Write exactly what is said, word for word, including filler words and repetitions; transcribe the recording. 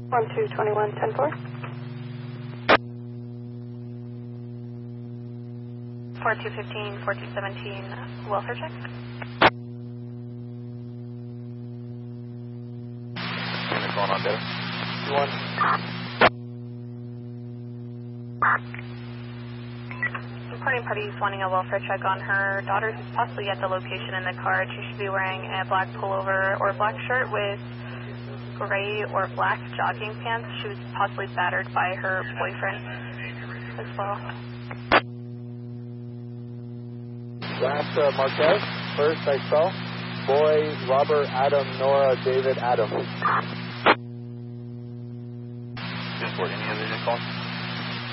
one two two one, ten four. four two one five, four two one seven, welfare check. What's going on there? two one. Reporting parties wanting a welfare check on her daughter who's possibly at the location in the car. She should be wearing a black pullover or black shirt with gray or black jogging pants. She was possibly battered by her boyfriend as well. Last uh, Marquez, first I saw. Boy, Robert, Adam, Nora, David, Adam. Didn't report any other calls?